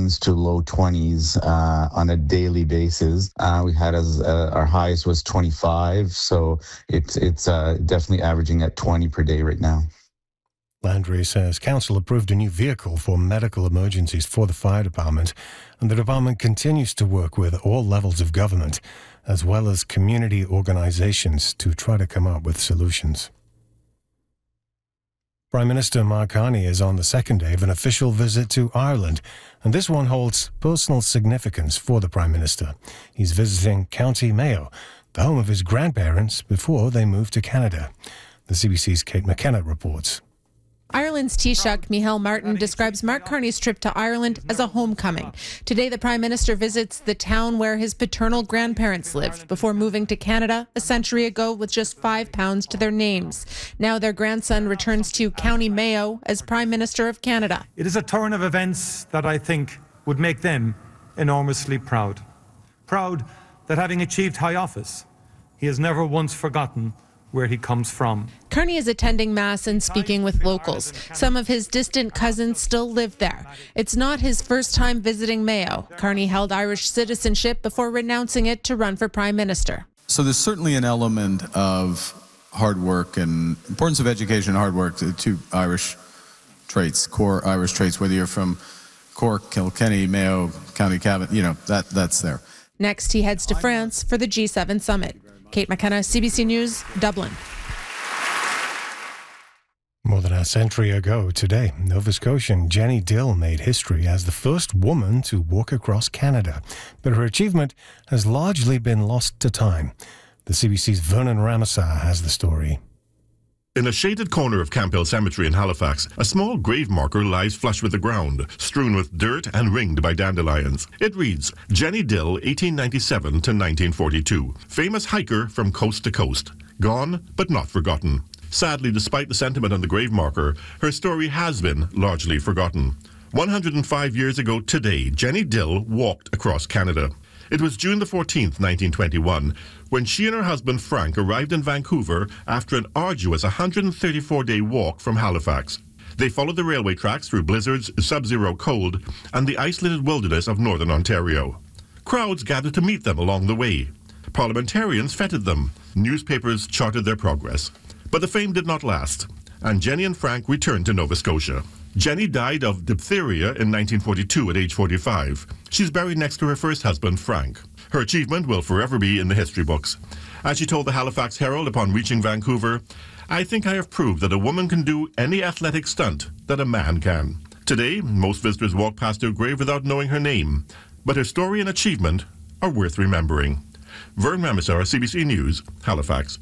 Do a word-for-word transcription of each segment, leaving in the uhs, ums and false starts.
teens to low twenties uh, on a daily basis. Uh, we had as uh, our highest was twenty-five, so it's it's uh, definitely averaging at twenty per day right now. Landry says council approved a new vehicle for medical emergencies for the fire department, and the department continues to work with all levels of government, as well as community organizations, to try to come up with solutions. Prime Minister Mark Carney is on the second day of an official visit to Ireland, and this one holds personal significance for the Prime Minister. He's visiting County Mayo, the home of his grandparents, before they moved to Canada. The C B C's Kate McKenna reports. Ireland's Taoiseach Micheál Martin describes Mark Carney's trip to Ireland as a homecoming. Today, the Prime Minister visits the town where his paternal grandparents lived before moving to Canada a century ago with just five pounds to their names. Now their grandson returns to County Mayo as Prime Minister of Canada. It is a turn of events that I think would make them enormously proud. Proud that having achieved high office, he has never once forgotten where he comes from. Carney is attending Mass and speaking with locals. Some of his distant cousins still live there. It's not his first time visiting Mayo. Carney held Irish citizenship before renouncing it to run for Prime Minister. So there's certainly an element of hard work and importance of education and hard work, the two Irish traits, core Irish traits, whether you're from Cork, Kilkenny, Mayo, County Cavan, you know, that that's there. Next, he heads to France for the G seven summit. Kate McKenna, C B C News, Dublin. More than a century ago today, Nova Scotian Jenny Dill made history as the first woman to walk across Canada. But her achievement has largely been lost to time. The C B C's Vernon Ramasar has the story. In a shaded corner of Campbell Cemetery in Halifax, a small grave marker lies flush with the ground, strewn with dirt and ringed by dandelions. It reads, Jenny Dill, eighteen ninety-seven to nineteen forty-two. Famous hiker from coast to coast. Gone, but not forgotten. Sadly, despite the sentiment on the grave marker, her story has been largely forgotten. one hundred five years ago today, Jenny Dill walked across Canada. It was June the fourteenth, nineteen twenty-one, when she and her husband Frank arrived in Vancouver after an arduous one hundred thirty-four day walk from Halifax. They followed the railway tracks through blizzards, sub-zero cold, and the isolated wilderness of northern Ontario. Crowds gathered to meet them along the way. Parliamentarians feted them. Newspapers charted their progress. But the fame did not last, and Jenny and Frank returned to Nova Scotia. Jenny died of diphtheria in nineteen forty-two at age forty-five. She's buried next to her first husband, Frank. Her achievement will forever be in the history books. As she told the Halifax Herald upon reaching Vancouver, I think I have proved that a woman can do any athletic stunt that a man can. Today, most visitors walk past her grave without knowing her name, but her story and achievement are worth remembering. Vern Ramasar, C B C News, Halifax.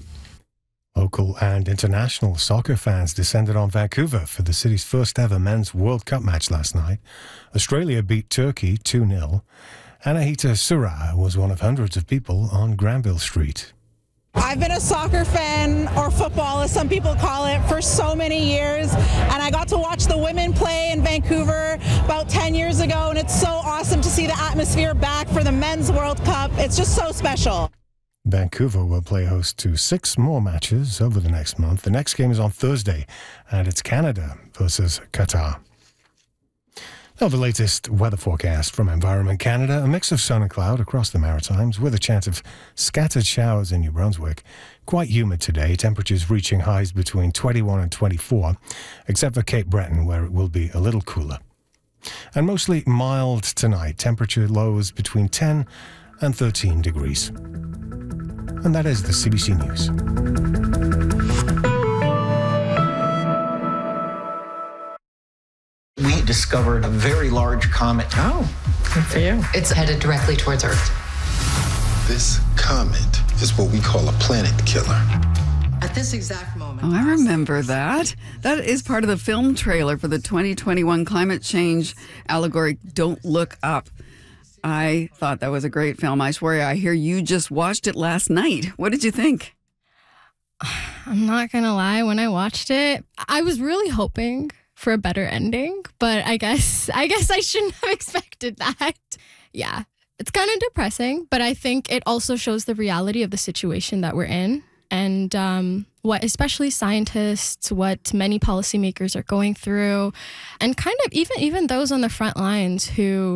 Local and international soccer fans descended on Vancouver for the city's first ever men's World Cup match last night. Australia beat Turkey two nil. Anahita Surah was one of hundreds of people on Granville Street. I've been a soccer fan, or football as some people call it, for so many years, and I got to watch the women play in Vancouver about ten years ago, and it's so awesome to see the atmosphere back for the men's World Cup. It's just so special. Vancouver will play host to six more matches over the next month. The next game is on Thursday, and it's Canada versus Qatar. Now, the latest weather forecast from Environment Canada. A mix of sun and cloud across the Maritimes with a chance of scattered showers in New Brunswick. Quite humid today, temperatures reaching highs between twenty-one and twenty-four, except for Cape Breton, where it will be a little cooler. And mostly mild tonight, temperature lows between ten and thirteen degrees. And that is the C B C News. We discovered a very large comet. Oh, good for you. It's headed directly towards Earth. This comet is what we call a planet killer. At this exact moment... Oh, I remember that. That is part of the film trailer for the twenty twenty-one climate change allegory, Don't Look Up. I thought that was a great film. I swear, I hear you just watched it last night. What did you think? I'm not going to lie. When I watched it, I was really hoping for a better ending, but I guess I guess I shouldn't have expected that. Yeah, it's kind of depressing, but I think it also shows the reality of the situation that we're in, and um, what especially scientists, what many policymakers are going through, and kind of even even those on the front lines who